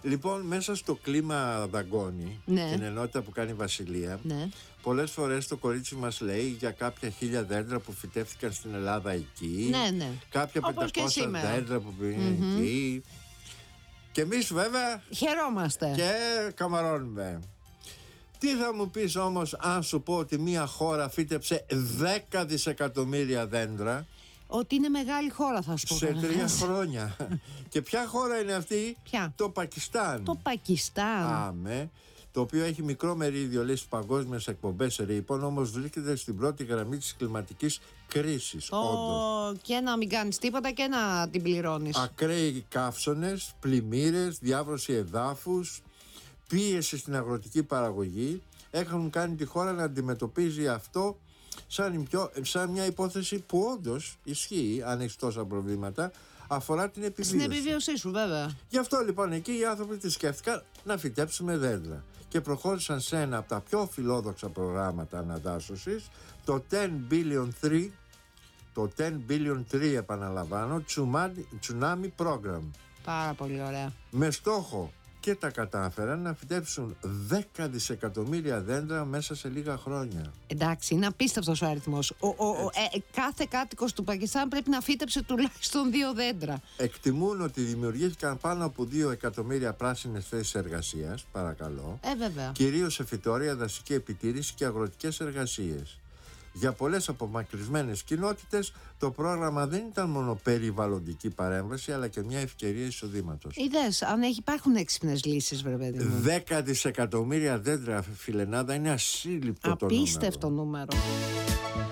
Λοιπόν, μέσα στο κλίμα δαγκώνει, Ναι. την ενότητα που κάνει η Βασιλεία, Ναι. πολλές φορές το κορίτσι μας λέει για κάποια 1000 δέντρα που φυτεύτηκαν στην Ελλάδα εκεί, Ναι, ναι. κάποια Όπως και 500 σήμερα. δέντρα που είναι εκεί. Και εμείς βέβαια Χαιρόμαστε. και καμαρώνουμε. Τι θα μου πεις όμως αν σου πω ότι μια χώρα φύτεψε 10 δισεκατομμύρια δέντρα Ότι είναι μεγάλη χώρα, θα σου πω. σε 3 καταρχάς. χρόνια? Και ποια χώρα είναι αυτή? Ποια? Το Πακιστάν. Το Πακιστάν. Άμε, το οποίο έχει μικρό μερίδιο λέει στις παγκόσμιες εκπομπές ρήπων, όμως βρίσκεται στην πρώτη γραμμή της κλιματικής κρίσης. Όντως. Και να μην κάνεις τίποτα και να την πληρώνεις. Ακραίοι καύσονες, πλημμύρες, διάβρωση εδάφους, πίεση στην αγροτική παραγωγή έχουν κάνει τη χώρα να αντιμετωπίζει αυτό σαν μια υπόθεση που όντως ισχύει, αν έχει τόσα προβλήματα, αφορά την επιβίωση. Στην επιβίωσή σου, βέβαια. Γι' αυτό λοιπόν εκεί οι άνθρωποι τη σκέφτηκαν να φυτέψουμε δέντρα και προχώρησαν σε ένα από τα πιο φιλόδοξα προγράμματα αναδάσωσης, το 10 billion 3, το 10 billion 3 επαναλαμβάνω, Tsunami Program, Πάρα πολύ ωραία. με στόχο, και τα κατάφεραν, να φυτέψουν 10 δισεκατομμύρια δέντρα μέσα σε λίγα χρόνια. Εντάξει, είναι απίστευτος ο αριθμός. Κάθε κάτοικος του Πακιστάν πρέπει να φύτεψε τουλάχιστον 2 δέντρα. Εκτιμούν ότι δημιουργήθηκαν πάνω από 2 εκατομμύρια πράσινες θέσεις εργασίας, παρακαλώ, Βέβαια. κυρίως σε φυτόρια, δασική επιτήρηση και αγροτικές εργασίες. Για πολλές απομακρυσμένες κοινότητες το πρόγραμμα δεν ήταν μόνο περιβαλλοντική παρέμβαση, αλλά και μια ευκαιρία εισοδήματος. Είδες, αν υπάρχουν έξυπνες λύσεις, βρε παιδί μου. 10 δισεκατομμύρια δέντρα, φιλενάδα, είναι ασύλληπτο το νούμερο. Απίστευτο νούμερο.